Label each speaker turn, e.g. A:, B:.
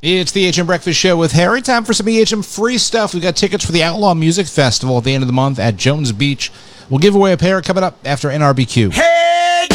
A: It's the HM Breakfast Show with Harry. Time for some EHM free stuff. We've got tickets for the Outlaw Music Festival at the end of the month at Jones Beach. We'll give away a pair coming up after NRBQ.
B: Hey!